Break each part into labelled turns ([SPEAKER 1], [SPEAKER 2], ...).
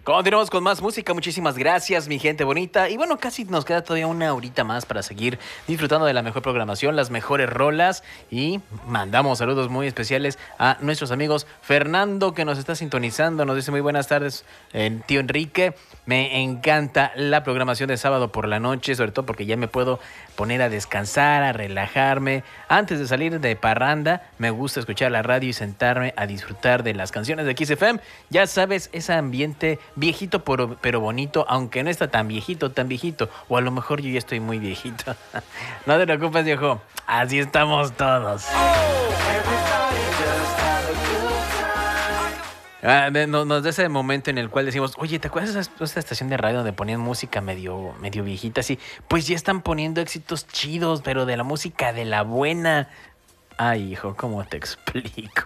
[SPEAKER 1] Continuamos con más música. Muchísimas gracias, mi gente bonita. Y bueno, casi nos queda todavía una horita más para seguir disfrutando de la mejor programación, las mejores rolas. Y mandamos saludos muy especiales a nuestros amigos. Fernando, que nos está sintonizando, nos dice muy buenas tardes, tío Enrique. Me encanta la programación de sábado por la noche, sobre todo porque ya me puedo poner a descansar, a relajarme. Antes de salir de parranda, me gusta escuchar la radio y sentarme a disfrutar de las canciones de Kiss FM. Ya sabes, ese ambiente viejito pero bonito, aunque no está tan viejito, o a lo mejor yo ya estoy muy viejito. No te preocupes, viejo, así estamos todos. Nos da ese momento en el cual decimos, oye, ¿te acuerdas de esta estación de radio donde ponían música medio viejita así? Pues ya están poniendo éxitos chidos, pero de la música de la buena. Ay, hijo, ¿cómo te explico?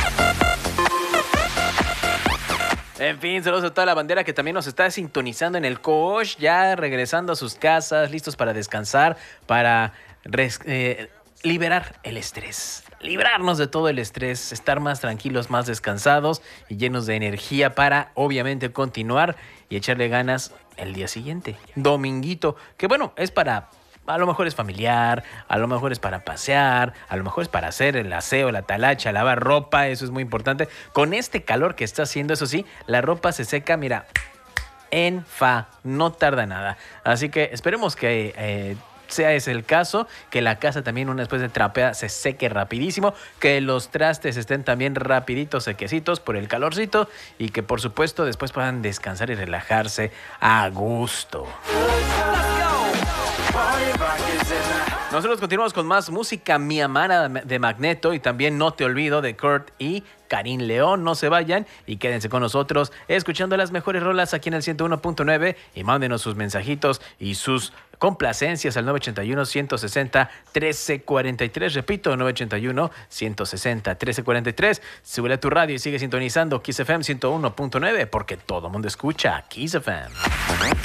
[SPEAKER 1] En fin, saludos a toda la bandera que también nos está sintonizando en el coach, ya regresando a sus casas, listos para descansar, para liberar el estrés, librarnos de todo el estrés, estar más tranquilos, más descansados y llenos de energía para, obviamente, continuar y echarle ganas el día siguiente, dominguito, que bueno, es para... A lo mejor es familiar, a lo mejor es para pasear, a lo mejor es para hacer el aseo, la talacha, lavar ropa, eso es muy importante. Con este calor que está haciendo, eso sí, la ropa se seca, mira, no tarda nada. Así que esperemos que sea ese el caso, que la casa también una después de trapeada se seque rapidísimo, que los trastes estén también rapiditos, sequecitos por el calorcito y que por supuesto después puedan descansar y relajarse a gusto. Nosotros continuamos con más música, Mi Amara de Magneto y también No Te Olvido de Kurt y Karim León. No se vayan y quédense con nosotros escuchando las mejores rolas aquí en el 101.9 y mándenos sus mensajitos y sus complacencias al 981-160-1343. Repito, 981-160-1343. Súbele a tu radio y sigue sintonizando Kiss FM 101.9 porque todo mundo escucha Kiss FM.